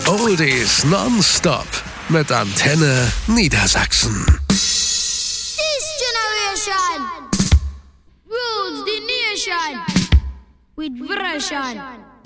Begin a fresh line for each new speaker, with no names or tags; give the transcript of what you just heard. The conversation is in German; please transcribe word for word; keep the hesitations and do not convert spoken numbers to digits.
Oldies nonstop mit Antenne Niedersachsen.
This generation rules the nation with version.